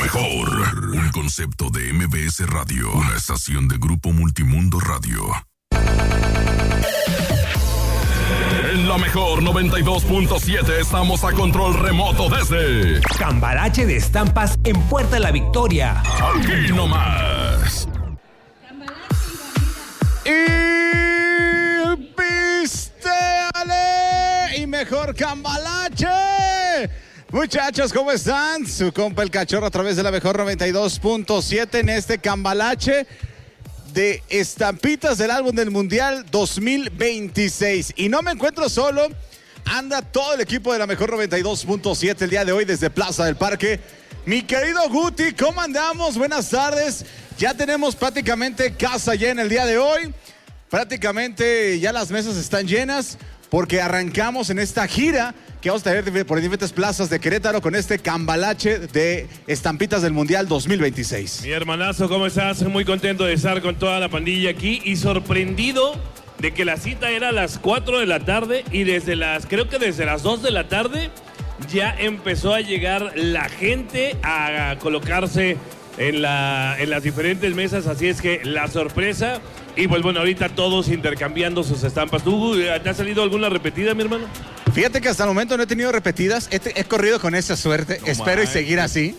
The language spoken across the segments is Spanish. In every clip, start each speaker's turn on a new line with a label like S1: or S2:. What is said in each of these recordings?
S1: mejor. Un concepto de MBS Radio. Una estación de Grupo Multimundo Radio. En la mejor 92.7 estamos a control remoto desde
S2: Cambalache de Estampas en Puerta de la Victoria.
S1: Aquí nomás.
S3: Y pistéale y mejor Cambalache. Muchachos, ¿cómo están? Su compa El Cachorro a través de la mejor 92.7 en este Cambalache de estampitas del álbum del Mundial 2026. Y no me encuentro solo, anda todo el equipo de la mejor 92.7 el día de hoy desde Plaza del Parque. Mi querido Guti, ¿cómo andamos? Buenas tardes. Ya tenemos prácticamente casa llena el día de hoy. Prácticamente ya las mesas están llenas porque arrancamos en esta gira que vamos a tener por diferentes plazas de Querétaro con este Cambalache de estampitas del Mundial 2026.
S4: Mi hermanazo, ¿cómo estás? Muy contento de estar con toda la pandilla aquí y sorprendido de que la cita era a las 4 de la tarde y creo que desde las 2 de la tarde ya empezó a llegar la gente a colocarse en las diferentes mesas, así es que la sorpresa. Y pues bueno, ahorita todos intercambiando sus estampas. ¿Tú te ha salido alguna repetida, mi hermano?
S3: Fíjate que hasta el momento no he tenido repetidas. He corrido con esa suerte. Espero y seguir así.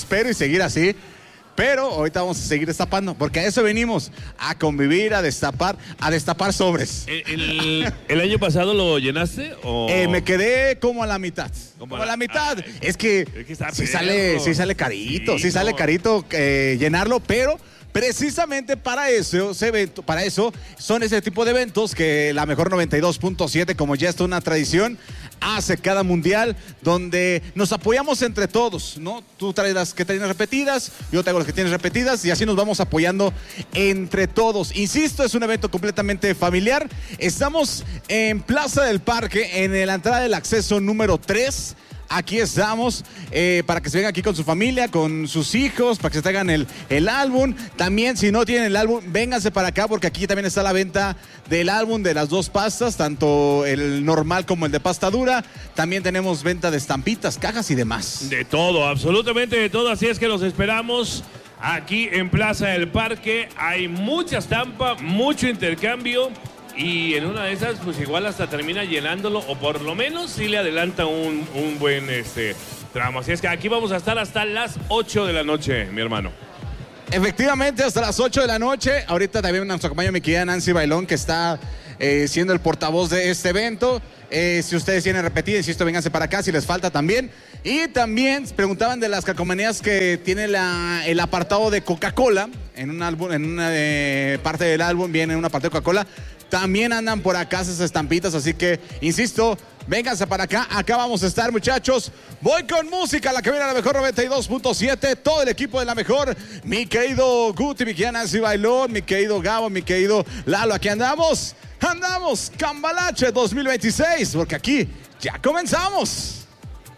S3: Pero ahorita vamos a seguir destapando, porque a eso venimos, a convivir, a destapar sobres.
S4: ¿El año pasado lo llenaste? ¿O?
S3: Me quedé como a la mitad. Como a la mitad. Es que sí sale carito, sale carito llenarlo, pero precisamente para eso son ese tipo de eventos que la mejor 92.7, como ya está una tradición, hace cada mundial, donde nos apoyamos entre todos, ¿no? Tú traes las que tienes repetidas, yo traigo las que tienes repetidas y así nos vamos apoyando entre todos. Insisto, es un evento completamente familiar. Estamos en Plaza del Parque, en la entrada del acceso número 3. Aquí estamos para que se vengan aquí con su familia, con sus hijos, para que se traigan el álbum. También, si no tienen el álbum, vénganse para acá porque aquí también está la venta del álbum de las dos pastas, tanto el normal como el de pasta dura. También tenemos venta de estampitas, cajas y demás.
S4: De todo, absolutamente de todo. Así es que los esperamos aquí en Plaza del Parque. Hay mucha estampa, mucho intercambio. Y en una de esas, pues igual hasta termina llenándolo, o por lo menos sí le adelanta un buen tramo. Así es que aquí vamos a estar hasta las 8 de la noche, mi hermano.
S3: Efectivamente, hasta las 8 de la noche. Ahorita también nos acompaña mi querida Nancy Bailón, que está siendo el portavoz de este evento. Si ustedes tienen repetido, insisto, vénganse para acá si les falta también. Y también preguntaban de las calcomanías que tiene el apartado de Coca-Cola. En un álbum, en una parte del álbum viene una parte de Coca-Cola. También andan por acá esas estampitas, así que, insisto, vénganse para acá. Acá vamos a estar, muchachos. Voy con música, la que viene a la mejor 92.7. Todo el equipo de la mejor. Mi querido Guti, mi querida Nancy Bailón, mi querido Gabo, mi querido Lalo. Aquí andamos. Cambalache 2026, porque aquí ya comenzamos.